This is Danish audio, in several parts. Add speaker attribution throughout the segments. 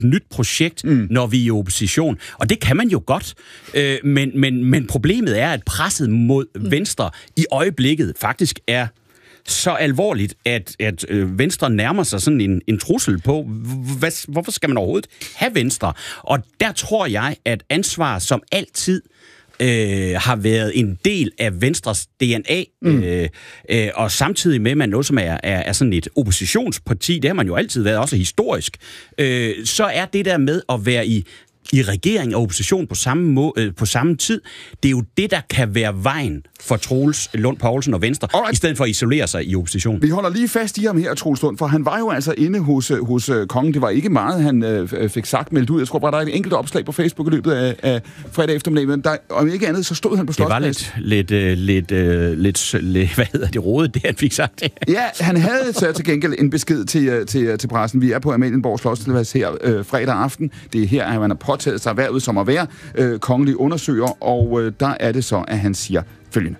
Speaker 1: nyt projekt, når vi er i opposition. Og det kan man jo godt. Men problemet er, at presset mod Venstre i øjeblikket faktisk er så alvorligt, at Venstre nærmer sig sådan en trussel på, hvorfor skal man overhovedet have Venstre? Og der tror jeg, at ansvar som altid har været en del af Venstres DNA, og samtidig med, at man noget, som er sådan et oppositionsparti, det har man jo altid været, også historisk, så er det der med at være i regering og opposition på samme tid, det er jo det, der kan være vejen for Troels Lund Poulsen og Venstre, i stedet for at isolere sig i opposition.
Speaker 2: Vi holder lige fast i ham her, Troels Lund, for han var jo altså inde hos kongen. Det var ikke meget, han fik sagt meldt ud. Jeg tror bare, der er et enkelt opslag på Facebook i løbet af fredag eftermiddag, men om ikke andet, så stod han på Slotsplads.
Speaker 1: Det var lidt hvad hedder det, rodet, det han fik sagt.
Speaker 2: Ja, han havde så til gengæld en besked til pressen. Vi er på Amalienborg Slotsplads her fredag aften. Det er her, at man har påtaget sig erhvervet som at være kongelig undersøger, og der er det så, at han siger følgende.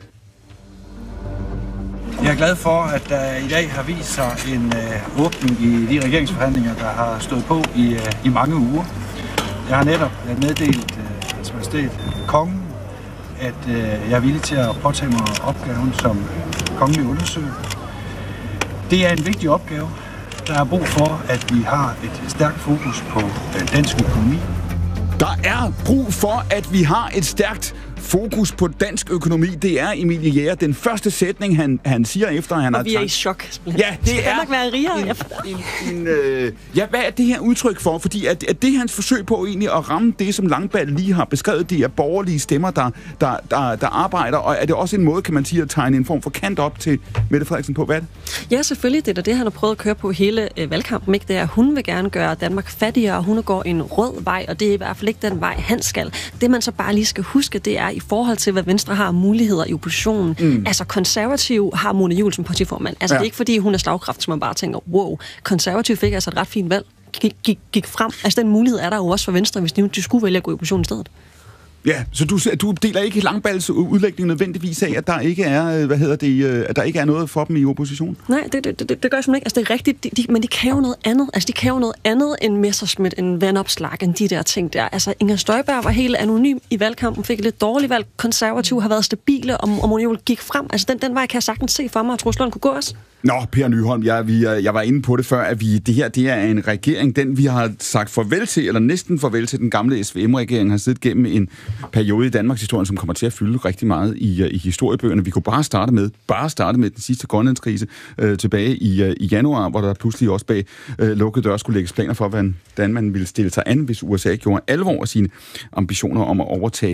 Speaker 3: Jeg er glad for, at der i dag har vist sig en åbning i de regeringsforhandlinger, der har stået på i mange uger. Jeg har netop meddelt Hans Majestæt Kongen, at jeg er villig til at påtage mig opgaven som kongelig undersøger. Det er en vigtig opgave. Der er brug for, at vi har et stærkt fokus på dansk økonomi.
Speaker 2: Der er brug for, at vi har et stærkt fokus på dansk økonomi. Det er Emilie Jæger. Den første sætning, han siger efter, han har...
Speaker 4: Og vi er i chok.
Speaker 2: Ja, det
Speaker 4: skal Danmark være rigere?
Speaker 2: Ja, hvad er det her udtryk for? Fordi at det hans forsøg på egentlig at ramme det, som Langballe lige har beskrevet, det er borgerlige stemmer, der arbejder, og er det også en måde, kan man sige, at tegne en form for kant op til Mette Frederiksen på, hvad?
Speaker 4: Ja, selvfølgelig. Det er det, han har prøvet at køre på hele valgkampen. Ikke? Det er, at hun vil gerne gøre Danmark fattigere, og hun går en rød vej, og det er i hvert fald ikke den vej, han skal. Det, man så bare lige skal huske, det er i forhold til, hvad Venstre har muligheder i oppositionen. Altså, konservativ har Mona Juul som partiformand. Altså, det er ikke, fordi hun er slagkraft, som man bare tænker, wow, konservativ fik altså et ret fint valg. Gik frem. Altså, den mulighed er der jo også for Venstre, hvis de skulle vælge at gå i opposition i stedet.
Speaker 2: Ja, så du deler ikke Langballes udlægning nødvendigvis af, at der ikke er, at der ikke er noget for dem i opposition?
Speaker 4: Nej, det gør jeg simpelthen ikke. Altså, det er rigtigt, men de kan jo noget andet. Altså, de kan jo noget andet end Messerschmidt, end Vandopslag, end de der ting der. Altså, Inger Støjberg var helt anonym i valgkampen, fik et lidt dårligt valg. Konservative har været stabile, og Mona Juul gik frem. Altså, den vej kan jeg sagtens se for mig, at Troels Lund kunne gå også.
Speaker 2: Nå, Per Nyholm, jeg var inde på det før, at det er en regering, den vi har sagt farvel til, eller næsten farvel til den gamle SVM-regering, har siddet gennem en periode i Danmarks historie, som kommer til at fylde rigtig meget i historiebøgerne. Vi kunne bare starte med den sidste grønlandskrise tilbage i januar, hvor der pludselig også bag lukkede døre skulle lægges planer for, hvordan man ville stille sig an, hvis USA gjorde alvor af sine ambitioner om at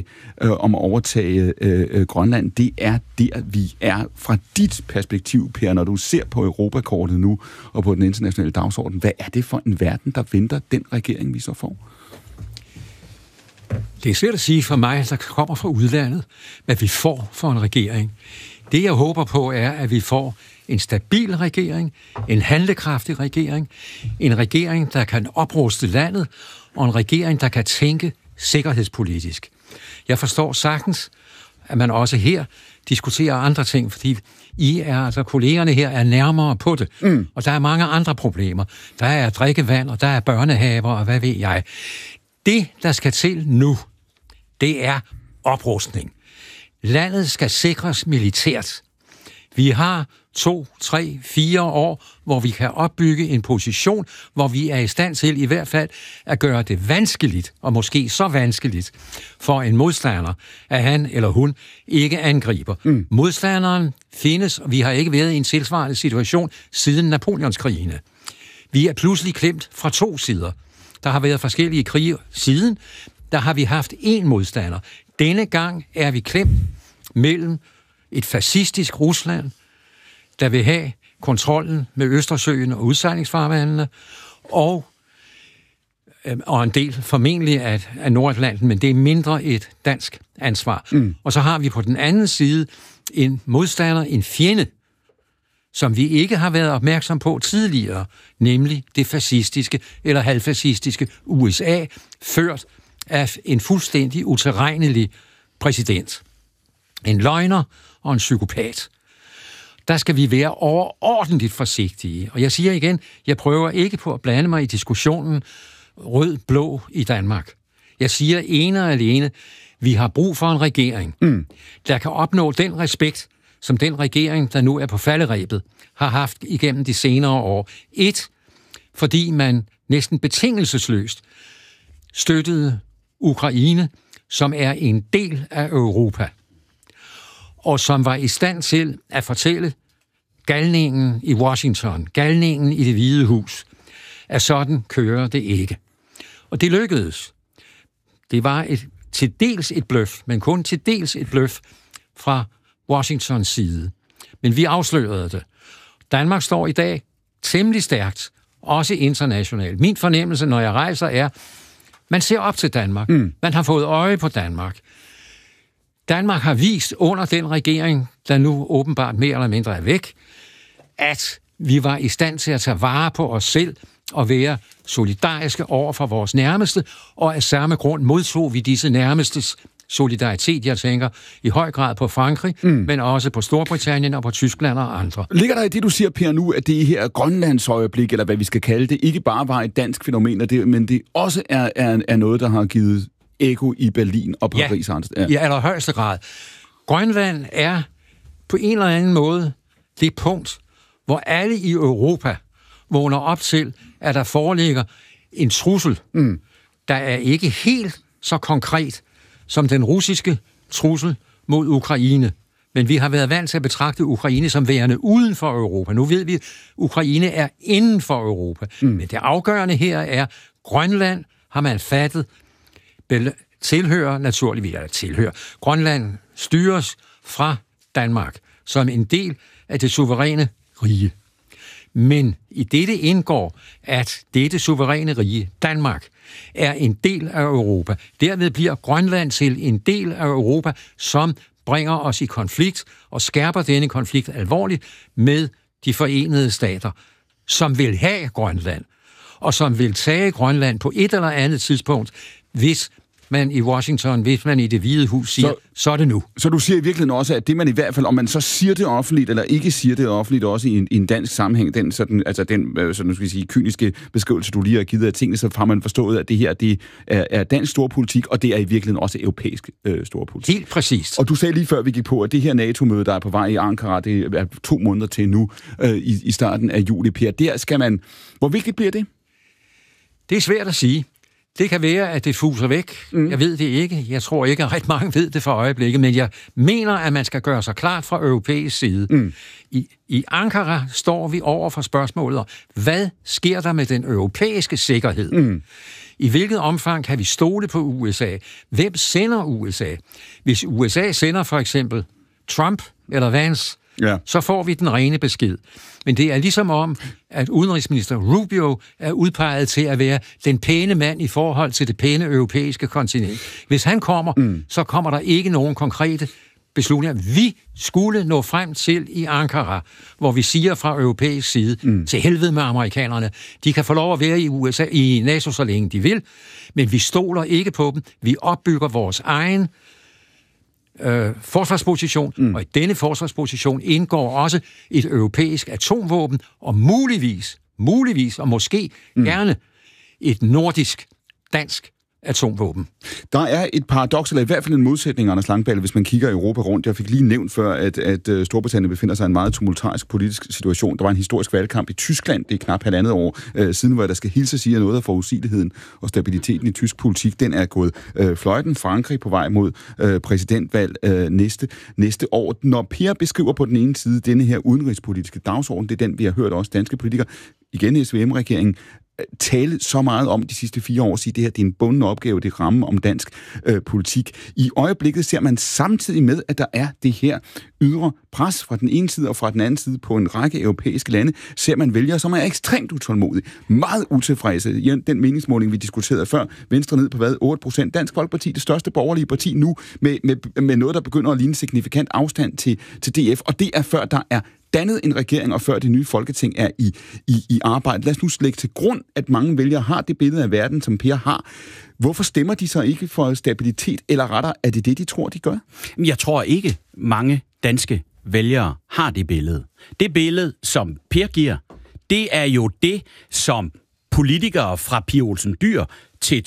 Speaker 2: overtage Grønland. Det er der, vi er fra dit perspektiv, Per, når du ser på Europakortet nu og på den internationale dagsorden. Hvad er det for en verden, der venter den regering, vi så får?
Speaker 5: Det er svært at sige for mig, der kommer fra udlandet, hvad vi får for en regering. Det, jeg håber på, er, at vi får en stabil regering, en handlekraftig regering, en regering, der kan opruste landet, og en regering, der kan tænke sikkerhedspolitisk. Jeg forstår sagtens, at man også her diskuterer andre ting, fordi kollegerne her er nærmere på det. Og der er mange andre problemer. Der er drikkevand, og der er børnehaver, og hvad ved jeg. Det, der skal til nu, det er oprustning. Landet skal sikres militært. Vi har 2, 3, 4 år, hvor vi kan opbygge en position, hvor vi er i stand til i hvert fald at gøre det vanskeligt, og måske så vanskeligt, for en modstander, at han eller hun ikke angriber. Modstanderen findes, og vi har ikke været i en tilsvarende situation siden Napoleonskrigene. Vi er pludselig klemt fra 2 sider. Der har været forskellige krige siden. Der har vi haft én modstander. Denne gang er vi klemt mellem et fascistisk Rusland, der vil have kontrollen med Østersøen og udsejlingsfarvandene, og en del formentlig af Nordatlanten, men det er mindre et dansk ansvar. Og så har vi på den anden side en modstander, en fjende, som vi ikke har været opmærksom på tidligere, nemlig det fascistiske eller halvfascistiske USA, ført af en fuldstændig utilregnelig præsident. En løgner og en psykopat. Der skal vi være overordentligt forsigtige. Og jeg siger igen, jeg prøver ikke på at blande mig i diskussionen rød-blå i Danmark. Jeg siger ene og alene, vi har brug for en regering, der kan opnå den respekt, som den regering, der nu er på falderebet, har haft igennem de senere år. Fordi man næsten betingelsesløst støttede Ukraine, som er en del af Europa, og som var i stand til at fortælle galningen i Washington, galningen i Det Hvide Hus, at sådan kører det ikke. Og det lykkedes. Det var til dels et bløf, men kun til dels et bløf fra Washingtons side. Men vi afslørede det. Danmark står i dag temmelig stærkt, også internationalt. Min fornemmelse, når jeg rejser, er, man ser op til Danmark. Man har fået øje på Danmark. Danmark har vist under den regering, der nu åbenbart mere eller mindre er væk, at vi var i stand til at tage vare på os selv og være solidariske over for vores nærmeste, og af samme grund modtog vi disse nærmestes solidaritet. Jeg tænker i høj grad på Frankrig, men også på Storbritannien og på Tyskland og andre.
Speaker 2: Ligger der i det, du siger, Per, nu, at det her Grønlands øjeblik, eller hvad vi skal kalde det, ikke bare var et dansk fænomen, men det også er noget, der har givet ekko i Berlin og Paris?
Speaker 5: Ja, i allerhøjeste grad. Grønland er på en eller anden måde det punkt, hvor alle i Europa vågner op til, at der foreligger en trussel, der er ikke helt så konkret som den russiske trussel mod Ukraine. Men vi har været vant til at betragte Ukraine som værende uden for Europa. Nu ved vi, at Ukraine er inden for Europa. Men det afgørende her er, Grønland har man fattet, tilhører. Grønland styres fra Danmark som en del af det suveræne rige. Men i dette indgår, at dette suveræne rige, Danmark, er en del af Europa. Derved bliver Grønland til en del af Europa, som bringer os i konflikt og skærper denne konflikt alvorligt med de forenede stater, som vil have Grønland, og som vil tage Grønland på et eller andet tidspunkt, hvis man i Washington, hvis man i Det Hvide Hus siger, så er det nu.
Speaker 2: Så du siger i virkeligheden også, at det man i hvert fald, om man så siger det offentligt, eller ikke siger det offentligt, også i en dansk sammenhæng, den kyniske beskrivelse, du lige har givet af tingene, så har man forstået, at det her, det er dansk storpolitik, og det er i virkeligheden også europæisk storpolitik.
Speaker 5: Helt præcist.
Speaker 2: Og du sagde lige før, vi gik på, at det her NATO-møde, der er på vej i Ankara, det er 2 måneder til nu, i starten af juli, Per. Der skal man... Hvor vigtigt bliver det?
Speaker 5: Det er svært at sige. Det kan være, at det fuser væk. Jeg ved det ikke. Jeg tror ikke, at ret mange ved det for øjeblikket, men jeg mener, at man skal gøre sig klart fra europæisk side. I Ankara står vi over for spørgsmålet om, hvad sker der med den europæiske sikkerhed? I hvilket omfang kan vi stole på USA? Hvem sender USA? Hvis USA sender for eksempel Trump eller Vance, så får vi den rene besked. Men det er ligesom om, at udenrigsminister Rubio er udpeget til at være den pæne mand i forhold til det pæne europæiske kontinent. Hvis han kommer, så kommer der ikke nogen konkrete beslutninger. Vi skulle nå frem til i Ankara, hvor vi siger fra europæisk side, til helvede med amerikanerne. De kan få lov at være i USA, i NATO så længe de vil, men vi stoler ikke på dem. Vi opbygger vores egen forsvarsposition, og i denne forsvarsposition indgår også et europæisk atomvåben, og muligvis og måske gerne et nordisk, dansk atomvåben.
Speaker 2: Der er et paradoks, eller i hvert fald en modsætning, Anders Langballe, hvis man kigger Europa rundt. Jeg fik lige nævnt før, at Storbritannien befinder sig i en meget tumultarisk politisk situation. Der var en historisk valgkamp i Tyskland, det er knap 1,5 år siden, hvor der skal hilse sige noget af forudsigeligheden og stabiliteten i tysk politik. Den er gået fløjten. Frankrig på vej mod præsidentvalg næste år. Når Per beskriver på den ene side denne her udenrigspolitiske dagsorden, det er den, vi har hørt også danske politikere, igen SVM-regeringen, tale så meget om de sidste 4 år, sige, det her det er en bunden opgave, det rammer om dansk politik. I øjeblikket ser man samtidig med, at der er det her ydre pres fra den ene side og fra den anden side på en række europæiske lande, ser man vælgere, som er ekstremt utålmodige, meget utilfredse. Den meningsmåling, vi diskuterede før, Venstre ned på 8%, Dansk Folkeparti, det største borgerlige parti nu, med noget, der begynder at ligne signifikant afstand til DF, og det er før der er dannet en regering, og før det nye folketing er i arbejde. Lad os nu lægge til grund, at mange vælgere har det billede af verden, som Per har. Hvorfor stemmer de så ikke for stabilitet, eller rettere, er det det, de tror, de gør?
Speaker 1: Jeg tror ikke, mange danske vælgere har det billede. Det billede, som Per giver, det er jo det, som politikere fra Pia Olsen Dyr